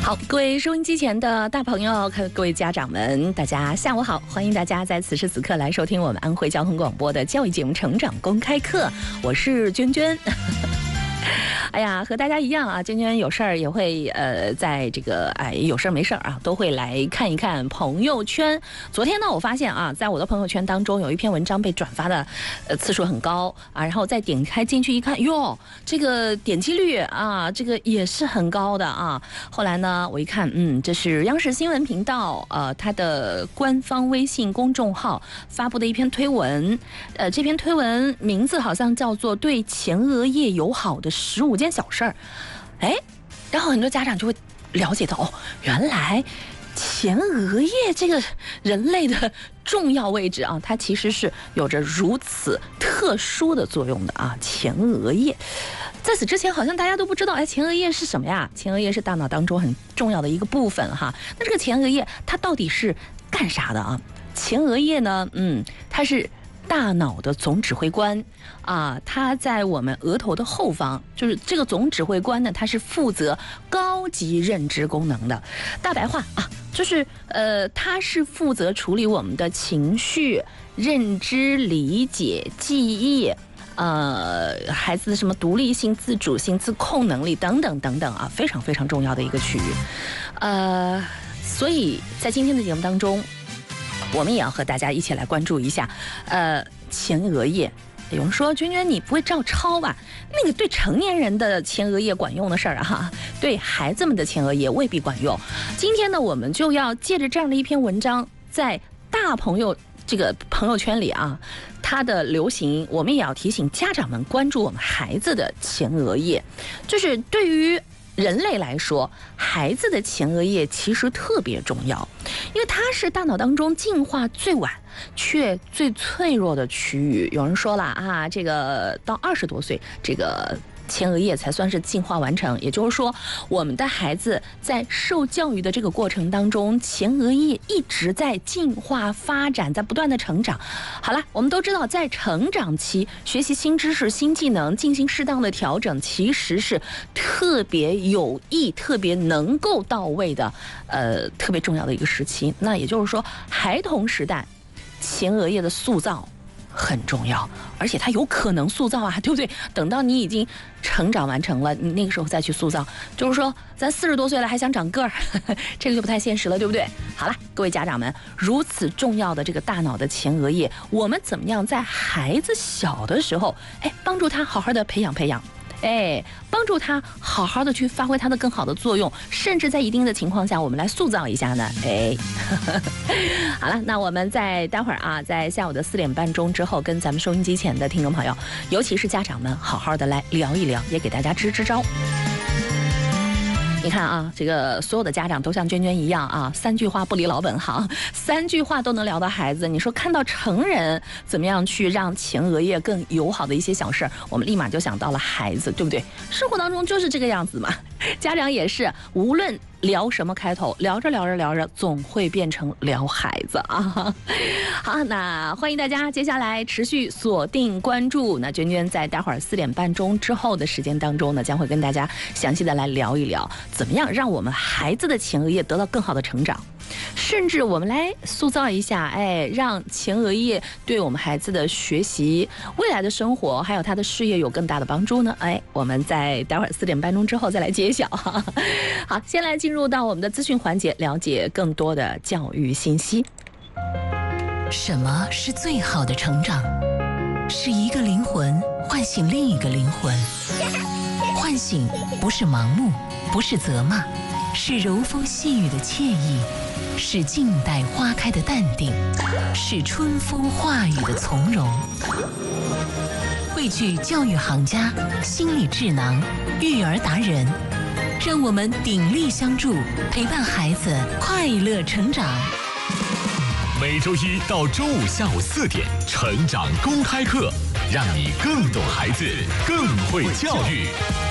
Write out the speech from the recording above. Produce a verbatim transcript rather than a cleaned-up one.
好，各位收音机前的大朋友、各位家长们，大家下午好！欢迎大家在此时此刻来收听我们安徽交通广播的教育节目《成长公开课》，我是娟娟。哎呀，和大家一样啊，娟娟有事儿也会呃，在这个哎有事儿没事儿啊，都会来看一看朋友圈。昨天呢，我发现啊，在我的朋友圈当中有一篇文章被转发的呃次数很高啊，然后再点开进去一看，哟，这个点击率啊，这个也是很高的啊。后来呢，我一看，嗯，这是央视新闻频道呃它的官方微信公众号发布的一篇推文，呃，这篇推文名字好像叫做《对前额叶友好的十五件小事儿》，哎，然后很多家长就会了解到，哦，原来前额叶这个人类的重要位置啊，它其实是有着如此特殊的作用的啊。前额叶，在此之前好像大家都不知道，哎，前额叶是什么呀？前额叶是大脑当中很重要的一个部分哈。那这个前额叶它到底是干啥的啊？前额叶呢，嗯，它是大脑的总指挥官啊，它在我们额头的后方，就是这个总指挥官呢，它是负责高级认知功能的。大白话啊，就是呃，它是负责处理我们的情绪、认知、理解、记忆，呃，孩子的什么独立性、自主性、自控能力等等等等啊，非常非常重要的一个区域。呃，所以在今天的节目当中，我们也要和大家一起来关注一下，呃，前额叶。有人说，娟娟你不会照抄吧？那个对成年人的前额叶管用的事儿啊，对孩子们的前额叶未必管用。今天呢，我们就要借着这样的一篇文章，在大朋友这个朋友圈里啊，它的流行，我们也要提醒家长们关注我们孩子的前额叶，就是对于人类来说，孩子的前额叶其实特别重要，因为它是大脑当中进化最晚却最脆弱的区域。有人说了啊，这个到二十多岁，这个前额叶才算是进化完成，也就是说，我们的孩子在受教育的这个过程当中，前额叶一直在进化发展，在不断的成长。好了，我们都知道，在成长期学习新知识、新技能，进行适当的调整，其实是特别有益、特别能够到位的，呃，特别重要的一个时期。那也就是说，孩童时代前额叶的塑造很重要，而且它有可能塑造啊，对不对？等到你已经成长完成了，你那个时候再去塑造，就是说咱四十多岁了还想长个儿，这个就不太现实了，对不对？好了，各位家长们，如此重要的这个大脑的前额叶，我们怎么样在孩子小的时候，哎，帮助他好好的培养培养？哎，帮助他好好的去发挥他的更好的作用，甚至在一定的情况下，我们来塑造一下呢。哎，好了，那我们在待会儿啊，在下午的四点半钟之后，跟咱们收音机前的听众朋友，尤其是家长们，好好的来聊一聊，也给大家支支招。你看啊，这个所有的家长都像娟娟一样啊，三句话不离老本行，三句话都能聊到孩子。你说看到成人怎么样去让前额叶更友好的一些小事儿，我们立马就想到了孩子，对不对？生活当中就是这个样子嘛。家长也是，无论聊什么开头，聊着聊着聊着，总会变成聊孩子啊。好，那欢迎大家接下来持续锁定关注。那娟娟在待会儿四点半钟之后的时间当中呢，将会跟大家详细的来聊一聊，怎么样让我们孩子的前额叶得到更好的成长。甚至我们来塑造一下，哎，让前额叶对我们孩子的学习、未来的生活还有他的事业有更大的帮助呢？哎，我们在待会儿四点半钟之后再来揭晓哈。好，先来进入到我们的资讯环节，了解更多的教育信息。 什么是最好的成长？是一个灵魂唤醒另一个灵魂。唤醒不是盲目，不是责骂，是柔风细雨的惬意，是静待花开的淡定，是春风化雨的从容。汇聚教育行家、心理智囊、育儿达人，让我们鼎力相助，陪伴孩子快乐成长。 每周一到周五下午四点，成长公开课，让你更懂孩子，更会教育。